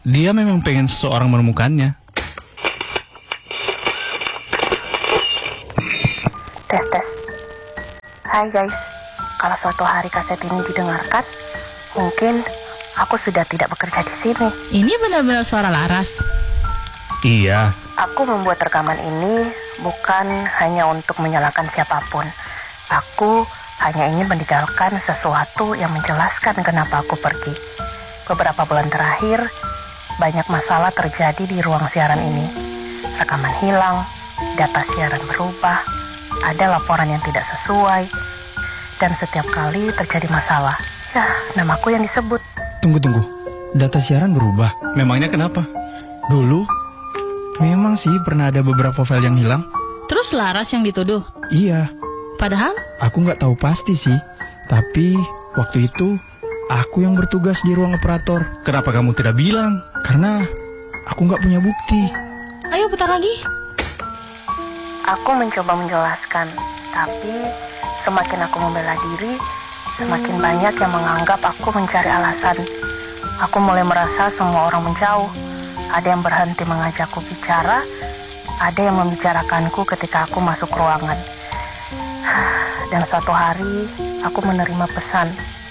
Dia memang pengen seseorang menemukannya. Tes. Hai guys, kalau suatu hari kaset ini didengarkan, mungkin aku sudah tidak bekerja di sini. Ini benar-benar suara Laras. Iya. Aku membuat rekaman ini bukan hanya untuk menyalahkan siapapun. Aku hanya ingin meninggalkan sesuatu yang menjelaskan kenapa aku pergi. Beberapa bulan terakhir, banyak masalah terjadi di ruang siaran ini. Rekaman hilang, data siaran berubah, ada laporan yang tidak sesuai, dan setiap kali terjadi masalah, ya namaku yang disebut. Tunggu. Data siaran berubah. Memangnya kenapa? Dulu, memang sih pernah ada beberapa file yang hilang. Terus Laras yang dituduh? Iya. Padahal? Aku nggak tahu pasti sih. Tapi waktu itu aku yang bertugas di ruang operator. Kenapa kamu tidak bilang? Karena aku nggak punya bukti. Ayo putar lagi. Aku mencoba menjelaskan, tapi semakin aku membela diri, semakin banyak yang menganggap aku mencari alasan. Aku mulai merasa semua orang menjauh. Ada yang berhenti mengajakku bicara, ada yang membicarakanku ketika aku masuk ruangan. Dan suatu hari, aku menerima pesan.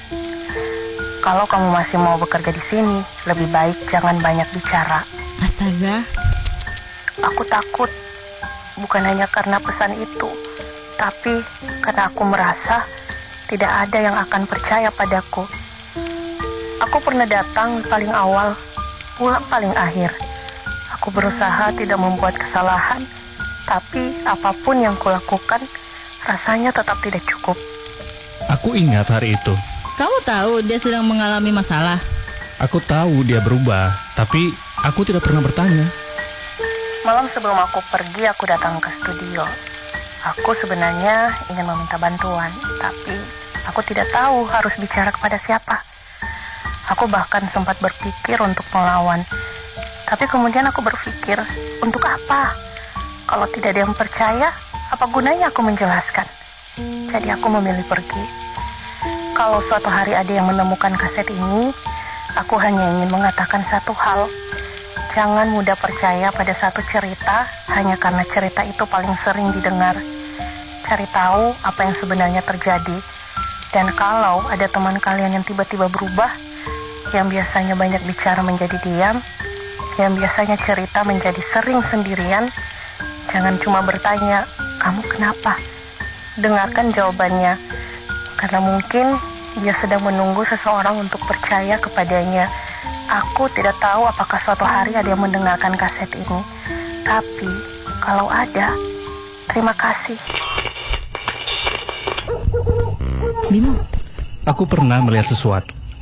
Kalau kamu masih mau bekerja di sini, lebih baik jangan banyak bicara. Astaga. Aku takut, bukan hanya karena pesan itu, tapi karena aku merasa tidak ada yang akan percaya padaku. Aku pernah datang paling awal, pulang paling akhir. Aku berusaha tidak membuat kesalahan, tapi apapun yang kulakukan, rasanya tetap tidak cukup. Aku ingat hari itu. Kamu tahu dia sedang mengalami masalah. Aku tahu dia berubah, tapi aku tidak pernah bertanya. Malam sebelum aku pergi, aku datang ke studio. Aku sebenarnya ingin meminta bantuan, tapi aku tidak tahu harus bicara kepada siapa. Aku bahkan sempat berpikir untuk melawan. Tapi kemudian aku berpikir, untuk apa? Kalau tidak ada yang percaya, apa gunanya aku menjelaskan? Jadi aku memilih pergi. Kalau suatu hari ada yang menemukan kaset ini, aku hanya ingin mengatakan satu hal. Jangan mudah percaya pada satu cerita hanya karena cerita itu paling sering didengar. Cari tahu apa yang sebenarnya terjadi. Dan kalau ada teman kalian yang tiba-tiba berubah, yang biasanya banyak bicara menjadi diam, yang biasanya cerita menjadi sering sendirian, jangan cuma bertanya, kamu kenapa? Dengarkan jawabannya, karena mungkin dia sedang menunggu seseorang untuk percaya kepadanya. Aku tidak tahu apakah suatu hari ada yang mendengarkan kaset ini, tapi kalau ada, terima kasih. Bimo. Aku pernah melihat sesuatu.